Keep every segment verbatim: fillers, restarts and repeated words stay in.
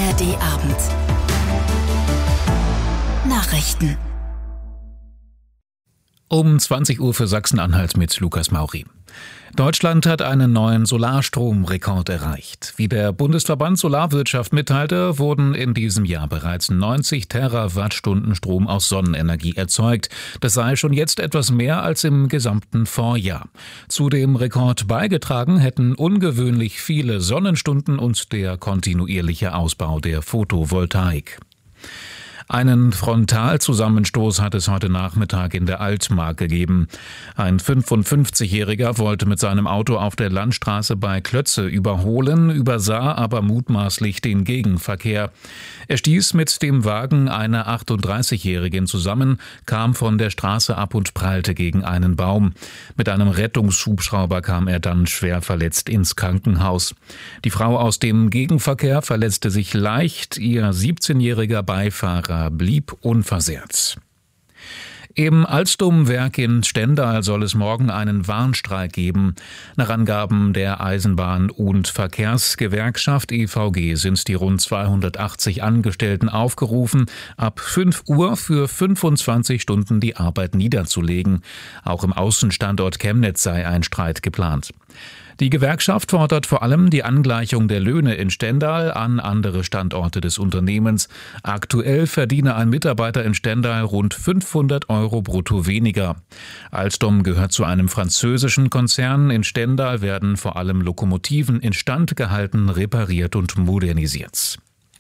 R D Abend. Nachrichten. Um zwanzig Uhr für Sachsen-Anhalt mit Lukas Mauri. Deutschland hat einen neuen Solarstromrekord erreicht. Wie der Bundesverband Solarwirtschaft mitteilte, wurden in diesem Jahr bereits neunzig Terawattstunden Strom aus Sonnenenergie erzeugt. Das sei schon jetzt etwas mehr als im gesamten Vorjahr. Zu dem Rekord beigetragen hätten ungewöhnlich viele Sonnenstunden und der kontinuierliche Ausbau der Photovoltaik. Einen Frontalzusammenstoß hat es heute Nachmittag in der Altmark gegeben. Ein fünfundfünfzigjähriger wollte mit seinem Auto auf der Landstraße bei Klötze überholen, übersah aber mutmaßlich den Gegenverkehr. Er stieß mit dem Wagen einer achtunddreißigjährigen zusammen, kam von der Straße ab und prallte gegen einen Baum. Mit einem Rettungshubschrauber kam er dann schwer verletzt ins Krankenhaus. Die Frau aus dem Gegenverkehr verletzte sich leicht, ihr siebzehnjähriger Beifahrer blieb unversehrt. Im Alstom-Werk in Stendal soll es morgen einen Warnstreik geben. Nach Angaben der Eisenbahn- und Verkehrsgewerkschaft E V G sind die rund zweihundertachtzig Angestellten aufgerufen, ab fünf Uhr für fünfundzwanzig Stunden die Arbeit niederzulegen. Auch im Außenstandort Chemnitz sei ein Streit geplant. Die Gewerkschaft fordert vor allem die Angleichung der Löhne in Stendal an andere Standorte des Unternehmens. Aktuell verdiene ein Mitarbeiter in Stendal rund fünfhundert Euro brutto weniger. Alstom gehört zu einem französischen Konzern. In Stendal werden vor allem Lokomotiven instand gehalten, repariert und modernisiert.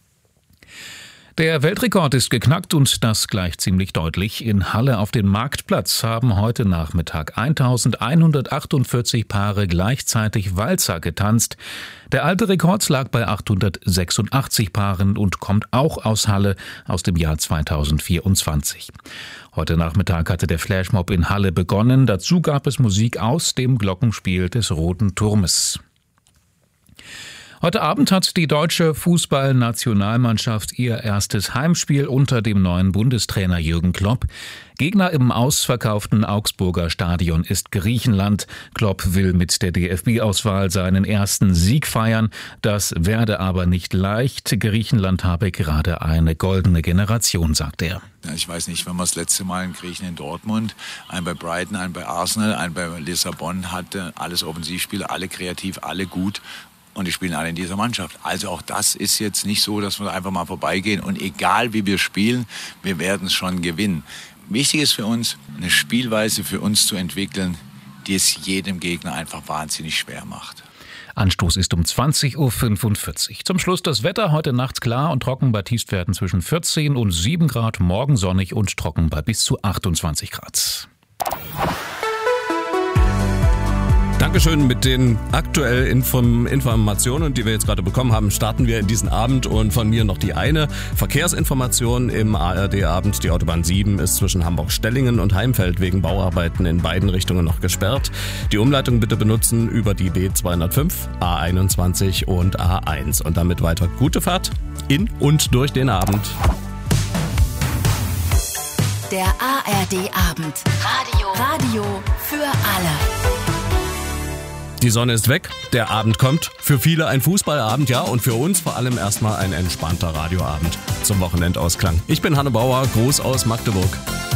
Der Weltrekord ist geknackt und das gleich ziemlich deutlich. In Halle auf dem Marktplatz haben heute Nachmittag eintausendeinhundertachtundvierzig Paare gleichzeitig Walzer getanzt. Der alte Rekord lag bei achthundertsechsundachtzig Paaren und kommt auch aus Halle aus dem Jahr zweitausendvierundzwanzig. Heute Nachmittag hatte der Flashmob in Halle begonnen. Dazu gab es Musik aus dem Glockenspiel des Roten Turmes. Heute Abend hat die deutsche Fußballnationalmannschaft ihr erstes Heimspiel unter dem neuen Bundestrainer Jürgen Klopp. Gegner im ausverkauften Augsburger Stadion ist Griechenland. Klopp will mit der D F B-Auswahl seinen ersten Sieg feiern. Das werde aber nicht leicht. Griechenland habe gerade eine goldene Generation, sagt er. Ich weiß nicht, wenn man das letzte Mal einen Griechen in Dortmund, einen bei Brighton, einen bei Arsenal, einen bei Lissabon hatte, alles Offensivspieler, alle kreativ, alle gut. Und die spielen alle in dieser Mannschaft. Also auch das ist jetzt nicht so, dass wir einfach mal vorbeigehen. Und egal wie wir spielen, wir werden es schon gewinnen. Wichtig ist für uns, eine Spielweise für uns zu entwickeln, die es jedem Gegner einfach wahnsinnig schwer macht. Anstoß ist um zwanzig Uhr fünfundvierzig. Zum Schluss das Wetter. Heute nachts klar und trocken bei Tiefstwerten zwischen vierzehn und sieben Grad. Morgen sonnig und trocken bei bis zu achtundzwanzig Grad. Dankeschön. Mit den aktuellen Inform- Informationen, die wir jetzt gerade bekommen haben, starten wir in diesen Abend. Und von mir noch die eine Verkehrsinformation im A R D-Abend. Die Autobahn sieben ist zwischen Hamburg-Stellingen und Heimfeld wegen Bauarbeiten in beiden Richtungen noch gesperrt. Die Umleitung bitte benutzen über die B zweihundertfünf, A einundzwanzig und A eins. Und damit weiter gute Fahrt in und durch den Abend. Der A R D-Abend. Radio. Radio für alle. Die Sonne ist weg, der Abend kommt. Für viele ein Fußballabend, ja, und für uns vor allem erstmal ein entspannter Radioabend zum Wochenendausklang. Ich bin Hanne Bauer, Gruß aus Magdeburg.